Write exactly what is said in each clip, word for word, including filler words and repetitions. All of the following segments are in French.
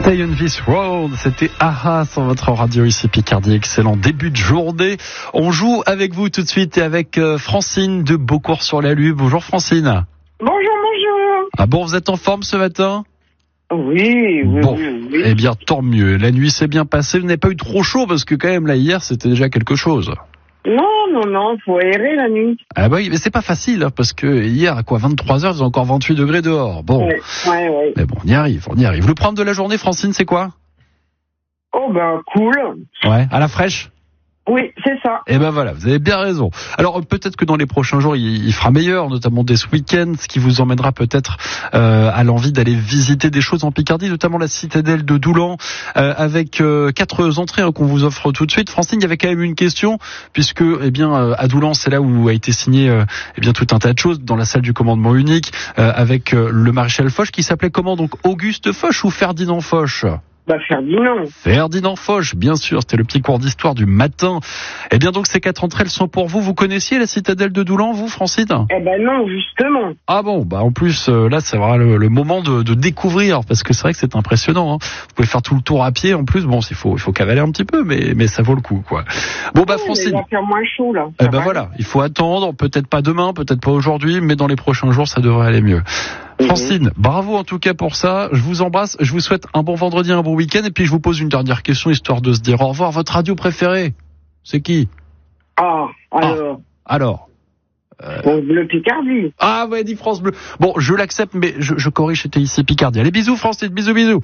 Stay on this road, c'était Aha sur votre radio ici Picardie. Excellent début de journée. On joue avec vous tout de suite et avec Francine de Beaucourt-sur-la-Lue. Bonjour Francine. Bonjour, bonjour. Ah bon, vous êtes en forme ce matin ? Oui, oui, bon, oui, oui. Eh bien, tant mieux. La nuit s'est bien passée. Vous n'avez pas eu trop chaud parce que quand même là hier c'était déjà quelque chose. Non, non, non, faut aérer la nuit. Ah bah oui, mais c'est pas facile hein, parce que hier à quoi vingt-trois heures, il y a encore vingt-huit degrés dehors. Bon, ouais, ouais, ouais. Mais bon, on y arrive, on y arrive. Le programme de la journée, Francine, c'est quoi ? Oh ben cool. Ouais, à la fraîche. Oui, c'est ça. Et ben voilà, vous avez bien raison. Alors peut-être que dans les prochains jours, il, il fera meilleur, notamment dès ce week-end, ce qui vous emmènera peut-être euh, à l'envie d'aller visiter des choses en Picardie, notamment la citadelle de Doulan, euh, avec euh, quatre entrées hein, qu'on vous offre tout de suite. Francine, il y avait quand même une question, puisque eh bien euh, à Doulan, c'est là où a été signé euh, eh bien tout un tas de choses dans la salle du commandement unique, euh, avec euh, le maréchal Foch, qui s'appelait comment donc Auguste Foch ou Ferdinand Foch ? Bah Ferdinand. Ferdinand Foch, bien sûr, c'était le petit cours d'histoire du matin. Eh bien donc ces quatre entrées, elles sont pour vous. Vous connaissiez la citadelle de Doulan, vous, Francine ? Eh ben non, justement. Ah bon, bah en plus euh, là, c'est vraiment le, le moment de, de découvrir, parce que c'est vrai que c'est impressionnant. Hein. Vous pouvez faire tout le tour à pied. En plus, bon, il faut, il faut cavaler un petit peu, mais, mais ça vaut le coup, quoi. Bon bah oui, Francine. Il va faire moins chaud là. Eh ben voilà, il faut attendre. Peut-être pas demain, peut-être pas aujourd'hui, mais dans les prochains jours, ça devrait aller mieux. Francine, bravo en tout cas pour ça. Je vous embrasse. Je vous souhaite un bon vendredi, un bon week-end. Et puis je vous pose une dernière question histoire de se dire au revoir. Votre radio préférée, c'est qui ? Ah, alors. Ah, alors. Euh... France Bleu Picardie. Ah ouais, dit France Bleu. Bon, je l'accepte, mais je, je corrige. C'était ici Picardie. Allez, bisous Francine, bisous, bisous.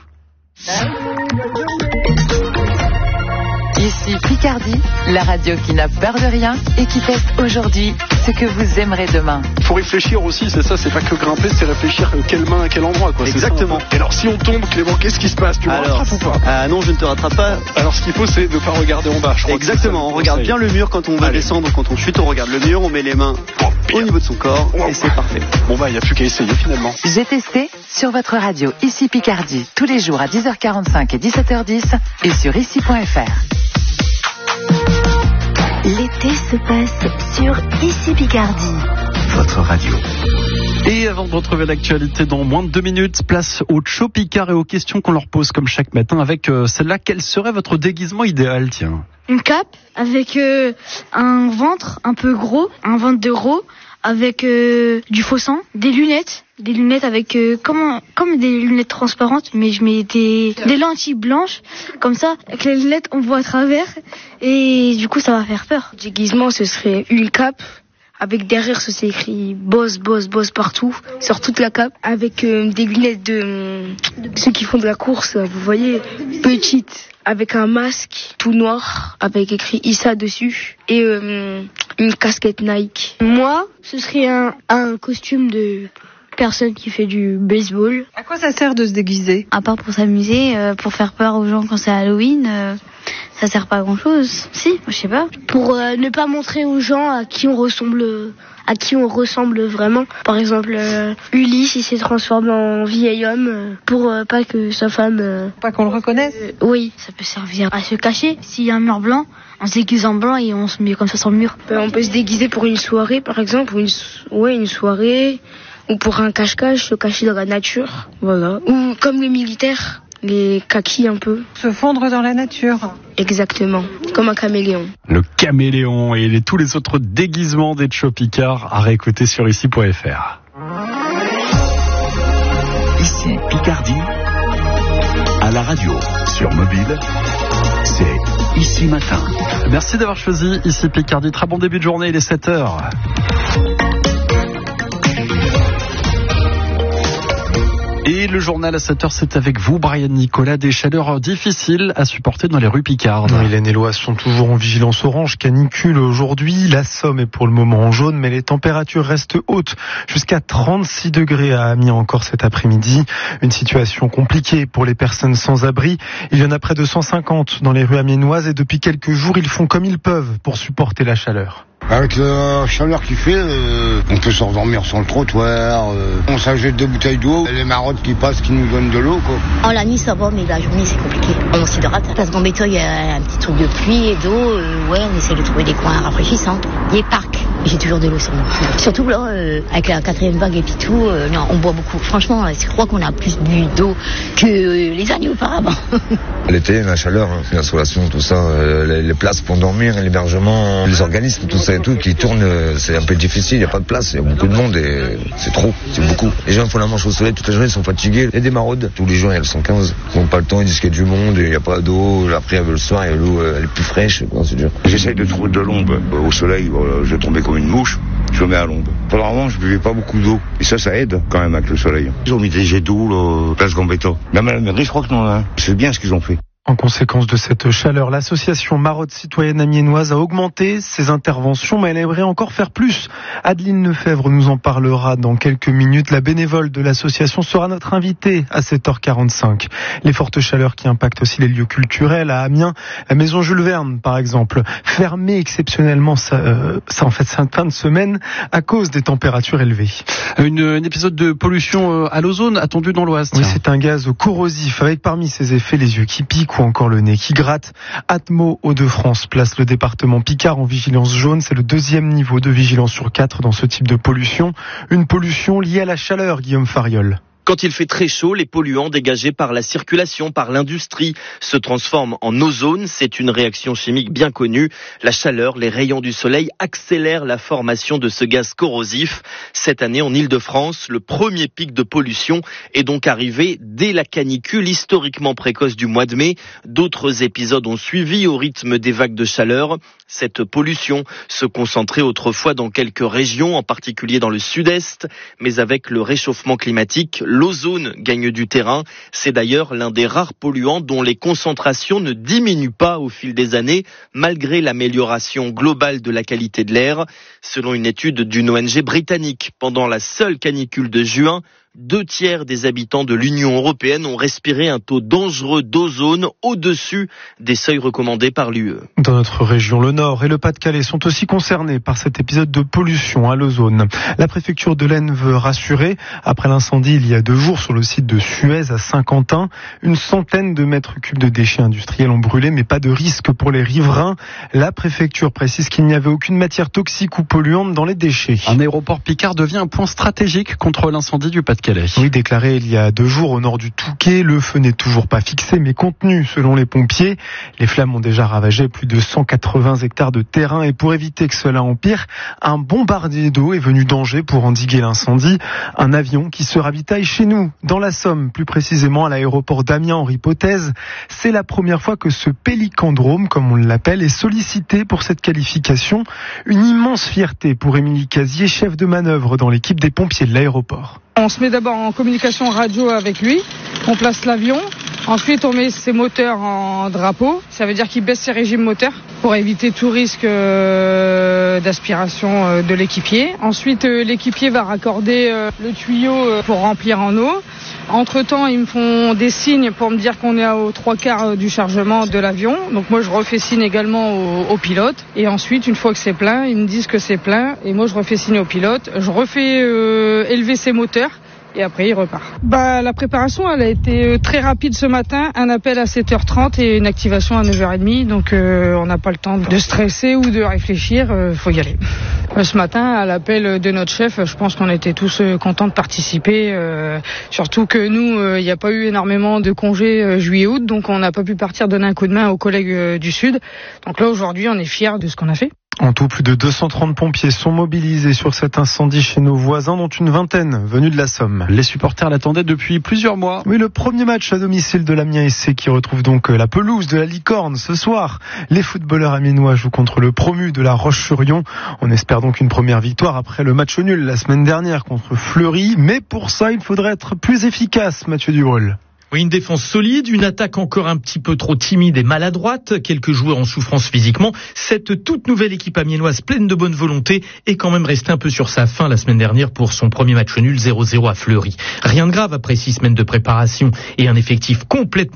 Ici Picardie, la radio qui n'a peur de rien et qui teste aujourd'hui ce que vous aimerez demain. Il faut réfléchir aussi, c'est ça, c'est pas que grimper, c'est réfléchir quelle main à quel endroit, quoi. Exactement. Ça, et alors si on tombe, Clément, qu'est-ce qui se passe ? Tu me alors, rattrapes ou pas ? Ah non, je ne te rattrape pas. Alors ce qu'il faut, c'est ne pas regarder en bas. Je crois Exactement, on regarde bien le mur quand on va Allez. descendre, quand on chute, on regarde le mur, on met les mains oh, au niveau de son corps oh, et c'est parfait. Bon bah, il n'y a plus qu'à essayer finalement. J'ai testé sur votre radio Ici Picardie, tous les jours à dix heures quarante-cinq et dix-sept heures dix et sur ici point f r. L'été se passe sur Ici Picardie. Votre radio. Et avant de retrouver l'actualité dans moins de deux minutes, place aux Tcho Picard et aux questions qu'on leur pose comme chaque matin avec euh, celle-là. Quel serait votre déguisement idéal, tiens ? Une cape avec euh, un ventre un peu gros, un ventre de gros, avec euh, du faux sang, des lunettes, des lunettes avec euh, comme, comme des lunettes transparentes, mais je mets des, des lentilles blanches, comme ça, avec les lunettes on voit à travers, et du coup ça va faire peur. Le déguisement ce serait une cape, avec derrière ce c'est écrit boss, boss, boss partout, sur toute la cape, avec euh, des lunettes de, de ceux qui font de la course, vous voyez, petites, avec un masque tout noir, avec écrit Issa dessus, et euh, une casquette Nike. Moi, ce serait un, un costume de personne qui fait du baseball. À quoi ça sert de se déguiser ? À part pour s'amuser, euh, pour faire peur aux gens quand c'est Halloween, euh, ça sert pas à grand chose. Si, je sais pas. Pour euh, ne pas montrer aux gens à qui on ressemble, à qui on ressemble vraiment. Par exemple, euh, Ulysse, il s'est transformé en vieil homme euh, pour euh, pas que sa femme... Euh, pas qu'on le reconnaisse euh, Oui, ça peut servir à se cacher. S'il y a un mur blanc, on se déguise en blanc et on se met comme ça sur le mur. Euh, on peut se déguiser pour une soirée, par exemple, ou une, ouais, une soirée, ou pour un cache-cache, se cacher dans la nature, voilà. Ou comme les militaires, les kakis un peu. Se fondre dans la nature. Exactement, comme un caméléon. Le caméléon et les, tous les autres déguisements des Tcho Picard à réécouter sur ici point f r. Ici Picardie, à la radio, sur mobile, c'est Ici Matin. Merci d'avoir choisi Ici Picardie. Très bon début de journée, il est sept heures. Et le journal à sept heures, c'est avec vous, Brian Nicolas. Des chaleurs difficiles à supporter dans les rues picardes. Oui, les Nélois sont toujours en vigilance orange, canicule aujourd'hui. La Somme est pour le moment en jaune, mais les températures restent hautes. Jusqu'à trente-six degrés à Amiens encore cet après-midi. Une situation compliquée pour les personnes sans abri. Il y en a près de cent cinquante dans les rues amiénoises et depuis quelques jours, ils font comme ils peuvent pour supporter la chaleur. Avec la chaleur qu'il fait, euh, on peut s'endormir sur le trottoir, euh, on s'achète des bouteilles d'eau, les marottes qui passent qui nous donnent de l'eau, quoi. Oh, la nuit ça va, mais la journée c'est compliqué. On s'hydrate, parce qu'en béton il y a un petit truc de pluie et d'eau, euh, ouais, on essaie de trouver des coins rafraîchissants. Les parcs, J'ai toujours de l'eau sur moi. Surtout là, euh, avec la quatrième vague et puis tout, euh, non, on boit beaucoup. Franchement, je crois qu'on a plus bu d'eau que euh, les années auparavant. L'été, la chaleur, hein, l'insolation, tout ça, euh, les, les places pour dormir, l'hébergement, les organismes, tout ça et tout qui tournent, euh, c'est un peu difficile, il n'y a pas de place, il y a beaucoup de monde et c'est trop, c'est beaucoup. Les gens font la manche au soleil toute la journée, ils sont fatigués. Il y a des maraudes, tous les jours il y a le cent quinze, ils n'ont pas le temps, ils disent qu'il y a du monde, il n'y a pas d'eau, après le soir, il y a l'eau, elle est plus fraîche, quoi, c'est dur. J'essaye de trouver de l'ombre au soleil, voilà, je tombais comme une mouche, je me mets à l'ombre. Pendant un moment, je buvais pas beaucoup d'eau, et ça, ça aide quand même avec le soleil. Ils ont mis des jets d'eau, là, place Gambetta. Même à la mairie, je crois que non, hein. C'est bien ce qu'ils ont fait. En conséquence de cette chaleur, l'association Maraude citoyenne amiénoise a augmenté ses interventions, mais elle aimerait encore faire plus. Adeline Lefebvre nous en parlera dans quelques minutes. La bénévole de l'association sera notre invitée à sept heures quarante-cinq. Les fortes chaleurs qui impactent aussi les lieux culturels à Amiens, la maison Jules Verne par exemple, fermée exceptionnellement ça, euh, ça en fait cette fin de semaine à cause des températures élevées. Une, un épisode de pollution à l'ozone attendu dans l'Oise. Oui, c'est un gaz corrosif avec parmi ses effets les yeux qui piquent ou encore le nez qui gratte. Atmo Hauts-de-France place le département Picard en vigilance jaune. C'est le deuxième niveau de vigilance sur quatre dans ce type de pollution. Une pollution liée à la chaleur, Guillaume Fariol. Quand il fait très chaud, les polluants dégagés par la circulation, par l'industrie, se transforment en ozone. C'est une réaction chimique bien connue. La chaleur, les rayons du soleil accélèrent la formation de ce gaz corrosif. Cette année, en Île-de-France, le premier pic de pollution est donc arrivé dès la canicule historiquement précoce du mois de mai. D'autres épisodes ont suivi au rythme des vagues de chaleur. Cette pollution se concentrait autrefois dans quelques régions, en particulier dans le sud-est, mais avec le réchauffement climatique, l'ozone gagne du terrain. C'est d'ailleurs l'un des rares polluants dont les concentrations ne diminuent pas au fil des années, malgré l'amélioration globale de la qualité de l'air. Selon une étude d'une O N G britannique, pendant la seule canicule de juin, deux tiers des habitants de l'Union européenne ont respiré un taux dangereux d'ozone au-dessus des seuils recommandés par l'U E. Dans notre région, le Nord et le Pas-de-Calais sont aussi concernés par cet épisode de pollution à l'ozone. La préfecture de l'Aisne veut rassurer. Après l'incendie il y a deux jours sur le site de Suez à Saint-Quentin, une centaine de mètres cubes de déchets industriels ont brûlé, mais pas de risque pour les riverains. La préfecture précise qu'il n'y avait aucune matière toxique ou polluante dans les déchets. Un aéroport Picard devient un point stratégique contre l'incendie du Pas-de-Calais. Oui, déclaré il y a deux jours au nord du Touquet, le feu n'est toujours pas fixé mais contenu selon les pompiers. Les flammes ont déjà ravagé plus de cent quatre-vingts hectares de terrain et pour éviter que cela empire, un bombardier d'eau est venu d'Angers pour endiguer l'incendie. Un avion qui se ravitaille chez nous, dans la Somme, plus précisément à l'aéroport d'Amiens-Henri Potez. C'est la première fois que ce pélicandrome, comme on l'appelle, est sollicité pour cette qualification. Une immense fierté pour Émilie Casier, chef de manœuvre dans l'équipe des pompiers de l'aéroport. On se met d'abord en communication radio avec lui, on place l'avion, ensuite on met ses moteurs en drapeau, ça veut dire qu'il baisse ses régimes moteurs pour éviter tout risque euh, d'aspiration euh, de l'équipier. Ensuite euh, l'équipier va raccorder euh, le tuyau euh, pour remplir en eau. Entre-temps, ils me font des signes pour me dire qu'on est aux trois quarts du chargement de l'avion. Donc moi, je refais signe également au, au pilote. Et ensuite, une fois que c'est plein, ils me disent que c'est plein. Et moi, je refais signe au pilote. Je refais euh, élever ses moteurs. Et après, il repart. Bah, la préparation, elle a été très rapide ce matin. Un appel à sept heures trente et une activation à neuf heures trente. Donc, euh, on n'a pas le temps de stresser ou de réfléchir. Euh, faut y aller. Euh, ce matin, à l'appel de notre chef, je pense qu'on était tous euh, contents de participer. Euh, surtout que nous, il euh, n'y a pas eu énormément de congés euh, juillet-août. Donc, on n'a pas pu partir donner un coup de main aux collègues euh, du Sud. Donc là, aujourd'hui, on est fiers de ce qu'on a fait. En tout, plus de deux cent trente pompiers sont mobilisés sur cet incendie chez nos voisins, dont une vingtaine venus de la Somme. Les supporters l'attendaient depuis plusieurs mois. Oui, le premier match à domicile de l'Amiens S C qui retrouve donc la pelouse de la Licorne ce soir. Les footballeurs amiénois jouent contre le promu de la Roche-sur-Yon. On espère donc une première victoire après le match nul la semaine dernière contre Fleury. Mais pour ça, il faudrait être plus efficace, Mathieu Dubreuil. Oui, une défense solide, une attaque encore un petit peu trop timide et maladroite, quelques joueurs en souffrance physiquement. Cette toute nouvelle équipe amiénoise pleine de bonne volonté est quand même restée un peu sur sa faim la semaine dernière pour son premier match nul zéro zéro à Fleury. Rien de grave après six semaines de préparation et un effectif complètement